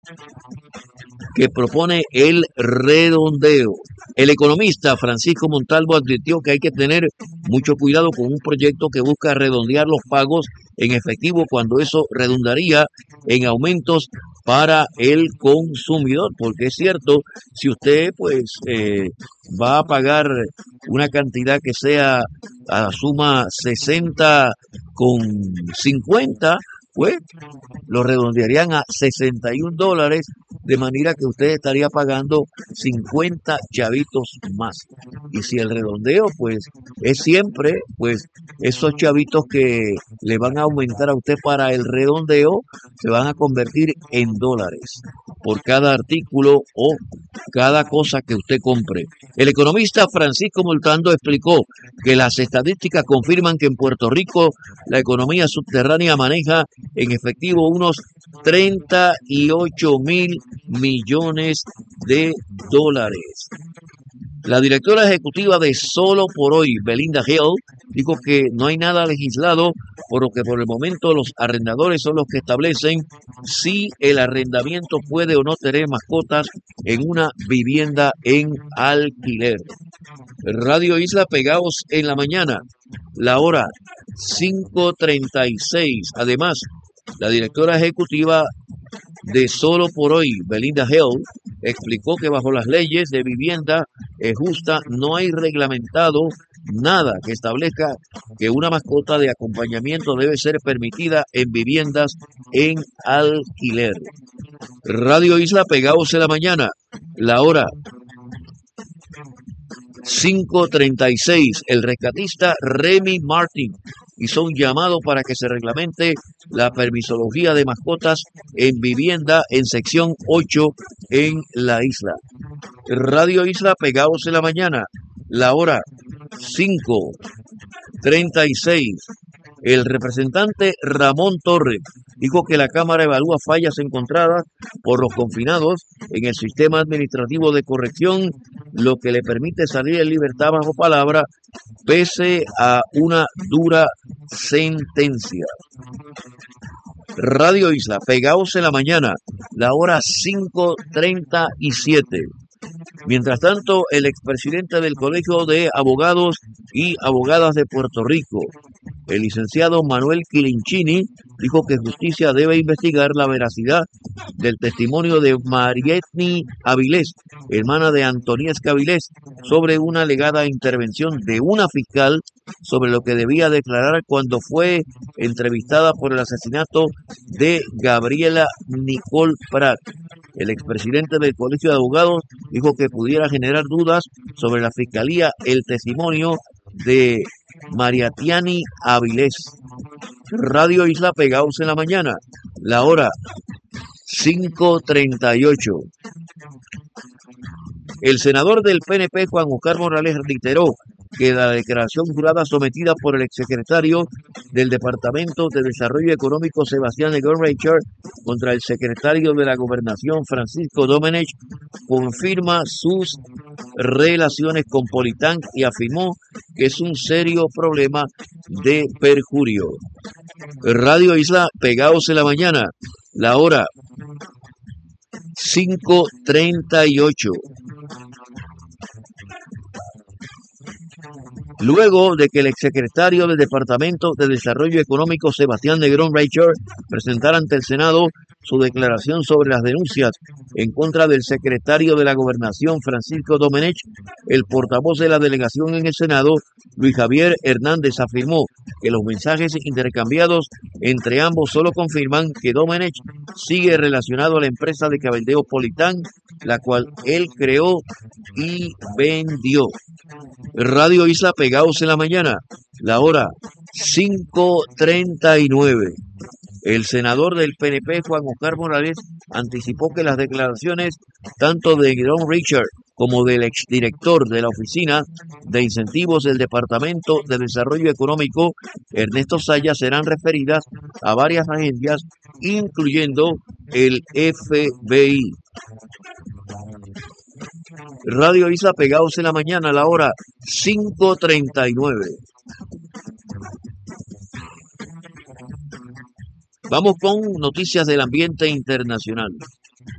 que propone el redondeo. El economista Francisco Montalvo advirtió que hay que tener mucho cuidado con un proyecto que busca redondear los pagos en efectivo cuando eso redundaría en aumentos para el consumidor, porque es cierto, si usted va a pagar una cantidad que sea a suma 60,50, pues lo redondearían a $61, de manera que usted estaría pagando 50 chavitos más. Y si el redondeo, pues, es siempre, pues, esos chavitos que le van a aumentar a usted para el redondeo, se van a convertir en dólares por cada artículo o cada cosa que usted compre. El economista Francisco Moltando explicó que las estadísticas confirman que en Puerto Rico la economía subterránea maneja en efectivo unos 38,000 millones de dólares. La directora ejecutiva de Solo por Hoy, Belinda Hill, dijo que no hay nada legislado, por lo que por el momento los arrendadores son los que establecen si el arrendamiento puede o no tener mascotas en una vivienda en alquiler. Radio Isla Pegaos en la mañana, la hora 5:36. Además, la directora ejecutiva de Solo por Hoy, Belinda Hill, explicó que bajo las leyes de vivienda justa no hay reglamentado nada que establezca que una mascota de acompañamiento debe ser permitida en viviendas en alquiler. Radio Isla Pegaos en la mañana, la hora 5:36. El rescatista Remy Martin hizo un llamado para que se reglamente la permisología de mascotas en vivienda en sección 8 en la isla. Radio Isla Pegaos en la mañana, la hora 5:36. El representante Ramón Torres dijo que la Cámara evalúa fallas encontradas por los confinados en el sistema administrativo de corrección, lo que le permite salir en libertad bajo palabra pese a una dura sentencia. Radio Isla, Pegaos en la mañana, la hora 5:37. Mientras tanto, el expresidente del Colegio de Abogados y Abogadas de Puerto Rico, el licenciado Manuel Quilinchini, dijo que justicia debe investigar la veracidad del testimonio de Marietni Avilés, hermana de Antoniesca Avilés, sobre una alegada intervención de una fiscal sobre lo que debía declarar cuando fue entrevistada por el asesinato de Gabriela Nicole Prat. El expresidente del Colegio de Abogados dijo que pudiera generar dudas sobre la fiscalía el testimonio de Marietni Avilés. Radio Isla Pegaos en la mañana, la hora 5:38. El senador del PNP, Juan Oscar Morales, reiteró que la declaración jurada sometida por el exsecretario del Departamento de Desarrollo Económico, Sebastián Negron Richard, contra el secretario de la Gobernación, Francisco Domenech, confirma sus relaciones con Politán y afirmó que es un serio problema de perjurio. Radio Isla Pegaos en la mañana, la hora 5:38. Luego de que el exsecretario del Departamento de Desarrollo Económico, Sebastián Negrón Richard, presentara ante el Senado su declaración sobre las denuncias en contra del secretario de la Gobernación, Francisco Domenech, el portavoz de la delegación en el Senado, Luis Javier Hernández, afirmó que los mensajes intercambiados entre ambos solo confirman que Domenech sigue relacionado a la empresa de cabildeo Politán, la cual él creó y vendió. Radio Isla Pegaos en la mañana, la hora 5:39. El senador del PNP, Juan Oscar Morales, anticipó que las declaraciones tanto de Negrón Richard como del exdirector de la Oficina de Incentivos del Departamento de Desarrollo Económico, Ernesto Saya, serán referidas a varias agencias, incluyendo el FBI. Radio Isla Pegaos en la mañana, a la hora 5:39. Vamos con noticias del ambiente internacional.